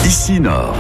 Ici Nord.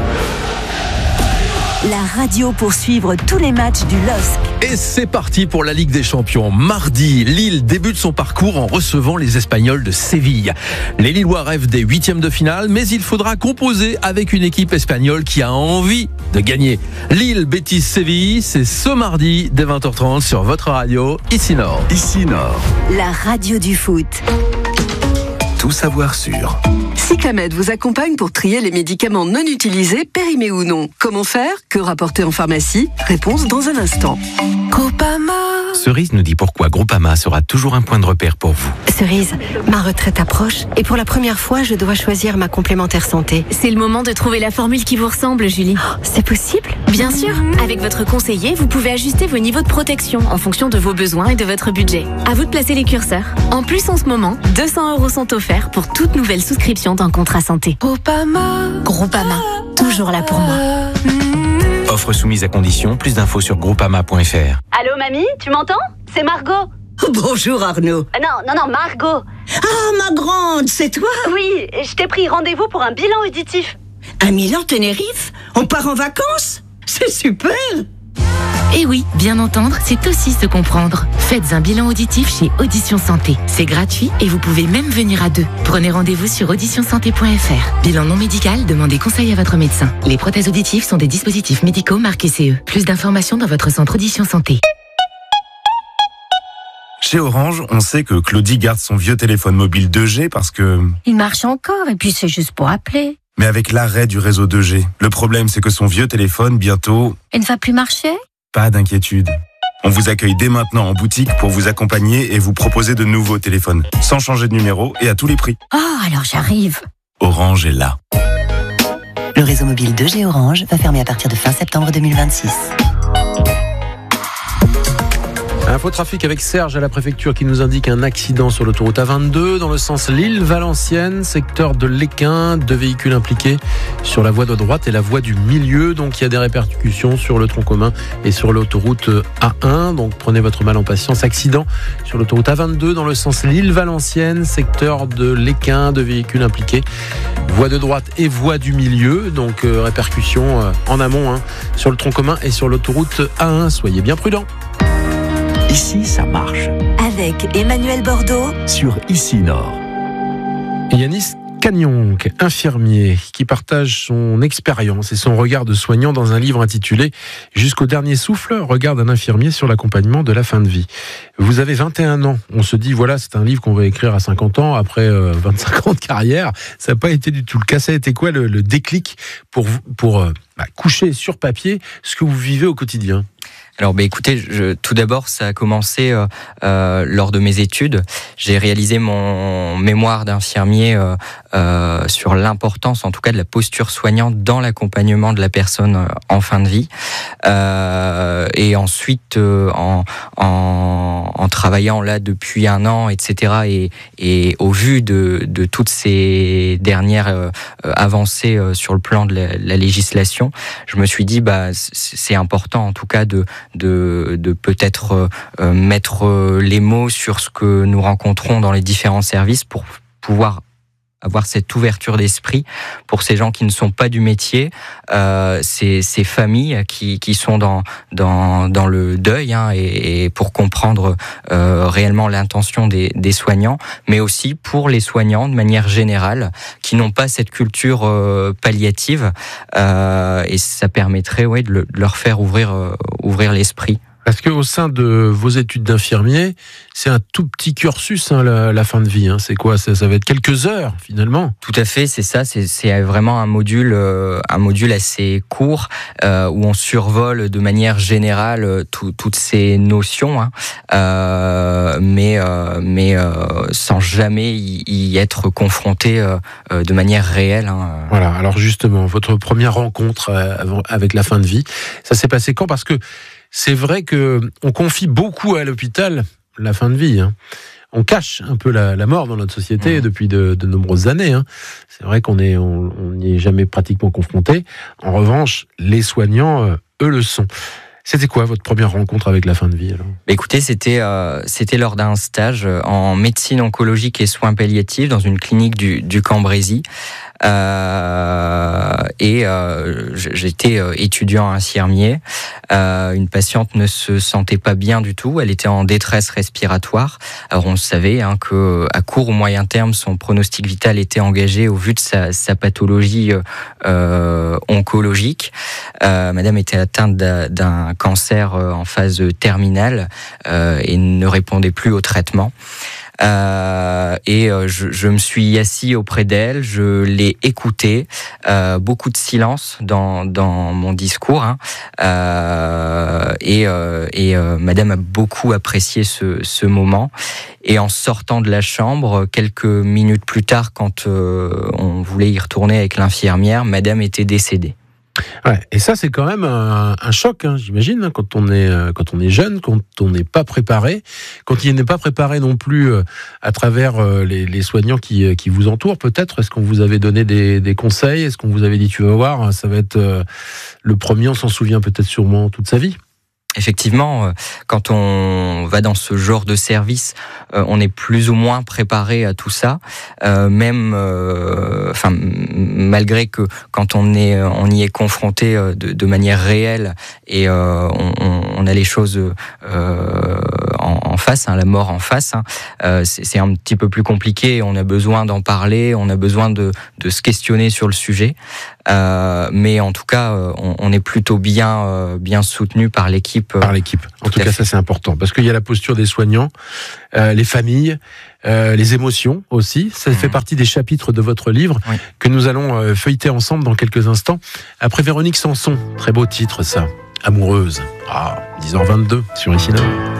La radio pour suivre tous les matchs du LOSC. Et c'est parti pour la Ligue des Champions. Mardi, Lille débute son parcours en recevant les Espagnols de Séville. Les Lillois rêvent des huitièmes de finale, mais il faudra composer avec une équipe espagnole qui a envie de gagner. Lille-Betis-Séville, c'est ce mardi dès 20h30 sur votre radio, Ici Nord. Ici Nord. La radio du foot. Tout savoir sur. Cyclamed vous accompagne pour trier les médicaments non utilisés, périmés ou non. Comment faire? Que rapporter en pharmacie? Réponse dans un instant. Groupama. Cerise nous dit pourquoi Groupama sera toujours un point de repère pour vous. Cerise, ma retraite approche et pour la première fois, je dois choisir ma complémentaire santé. C'est le moment de trouver la formule qui vous ressemble, Julie. Oh, c'est possible? Bien sûr. Avec votre conseiller, vous pouvez ajuster vos niveaux de protection en fonction de vos besoins et de votre budget. À vous de placer les curseurs. En plus, en ce moment, 200 € sont offerts pour toute nouvelle souscription d'un contrat santé. Groupama. Groupama, toujours là pour moi. Offre soumise à condition, plus d'infos sur groupama.fr. Allô mamie, tu m'entends? C'est Margot. Bonjour Arnaud. Non, Margot. Ah, ma grande, c'est toi? Oui, je t'ai pris rendez-vous pour un bilan auditif. À Milan, Tenerife? On part en vacances? C'est super! Et oui, bien entendre, c'est aussi se comprendre. Faites un bilan auditif chez Audition Santé. C'est gratuit et vous pouvez même venir à deux. Prenez rendez-vous sur auditionsanté.fr. Bilan non médical, demandez conseil à votre médecin. Les prothèses auditives sont des dispositifs médicaux marqués CE. Plus d'informations dans votre centre Audition Santé. Chez Orange, on sait que Claudie garde son vieux téléphone mobile 2G parce que... Il marche encore et puis c'est juste pour appeler. Mais avec l'arrêt du réseau 2G, le problème c'est que son vieux téléphone, bientôt... Il ne va plus marcher ? Pas d'inquiétude. On vous accueille dès maintenant en boutique pour vous accompagner et vous proposer de nouveaux téléphones, sans changer de numéro et à tous les prix. Oh, alors j'arrive. Orange est là. Le réseau mobile 2G Orange va fermer à partir de fin septembre 2026. Infotrafic avec Serge à la préfecture qui nous indique un accident sur l'autoroute A22 dans le sens Lille-Valenciennes, secteur de l'Équin, 2 véhicules impliqués sur la voie de droite et la voie du milieu. Donc il y a des répercussions sur le tronc commun et sur l'autoroute A1. Donc prenez votre mal en patience. Accident sur l'autoroute A22 dans le sens Lille-Valenciennes, secteur de l'Équin, 2 véhicules impliqués. Voie de droite et voie du milieu. Donc répercussions en amont sur le tronc commun et sur l'autoroute A1. Soyez bien prudents. Ici, ça marche. Avec Emmanuel Bordeaux Sur Ici Nord. Yanis Cagnonc, infirmier, qui partage son expérience et son regard de soignant dans un livre intitulé « Jusqu'au dernier souffle, regard d'un infirmier sur l'accompagnement de la fin de vie ». Vous avez 21 ans. On se dit, voilà, c'est un livre qu'on va écrire à 50 ans, après 25 ans de carrière. Ça n'a pas été du tout le cas. Ça a été quoi le déclic pour coucher sur papier ce que vous vivez au quotidien ? Alors écoutez, tout d'abord ça a commencé lors de mes études. J'ai réalisé mon mémoire d'infirmier sur l'importance en tout cas de la posture soignante dans l'accompagnement de la personne en fin de vie. Et ensuite en travaillant là depuis 1 an, etc. Et au vu de toutes ces dernières avancées sur le plan de la législation, je me suis dit c'est important en tout cas de peut-être mettre les mots sur ce que nous rencontrons dans les différents services pour pouvoir avoir cette ouverture d'esprit pour ces gens qui ne sont pas du métier, ces familles qui sont dans le deuil et pour comprendre réellement l'intention des soignants, mais aussi pour les soignants de manière générale qui n'ont pas cette culture palliative et ça permettrait de leur faire ouvrir l'esprit. Parce qu'au sein de vos études d'infirmier, c'est un tout petit cursus, la fin de vie. C'est quoi? Ça va être quelques heures, finalement. Tout à fait, c'est ça. C'est vraiment un module assez court où on survole de manière générale toutes ces notions, mais sans jamais y être confronté de manière réelle. Voilà. Alors justement, votre première rencontre avec la fin de vie, ça s'est passé quand? Parce que c'est vrai qu'on confie beaucoup à l'hôpital la fin de vie. On cache un peu la mort dans notre société depuis de nombreuses années. C'est vrai qu'on n'y est jamais pratiquement confronté. En revanche, les soignants, eux, le sont. C'était quoi votre première rencontre avec la fin de vie alors ? Écoutez, c'était lors d'un stage en médecine oncologique et soins palliatifs dans une clinique du Cambrésis. j'étais étudiant infirmier. Une patiente ne se sentait pas bien du tout. Elle était en détresse respiratoire. Alors on savait que à court ou moyen terme, son pronostic vital était engagé au vu de sa pathologie oncologique. Madame était atteinte d'un cancer en phase terminale et ne répondait plus au traitement. Je me suis assis auprès d'elle, je l'ai écoutée, beaucoup de silence dans mon discours, Madame a beaucoup apprécié ce moment. Et en sortant de la chambre, quelques minutes plus tard, quand on voulait y retourner avec l'infirmière, Madame était décédée. Ouais, et ça c'est quand même un choc, j'imagine, quand on est jeune, quand on n'est pas préparé, quand il n'est pas préparé non plus à travers les soignants qui vous entourent. Peut-être, est-ce qu'on vous avait donné des conseils? Est-ce qu'on vous avait dit tu vas voir, ça va être le premier, on s'en souvient peut-être sûrement toute sa vie? Effectivement, quand on va dans ce genre de service, on est plus ou moins préparé à tout ça, malgré que quand on y est confronté de manière réelle et on a les choses en face, la mort en face, c'est un petit peu plus compliqué. On a besoin d'en parler, on a besoin de se questionner sur le sujet. Mais en tout cas, on est plutôt bien soutenu par l'équipe. En tout cas, ça c'est important, parce qu'il y a la posture des soignants, les familles, les émotions aussi. Ça fait partie des chapitres de votre livre que nous allons feuilleter ensemble dans quelques instants. Après Véronique Sanson, très beau titre ça, Amoureuse. 10h22 sur Ici Nord.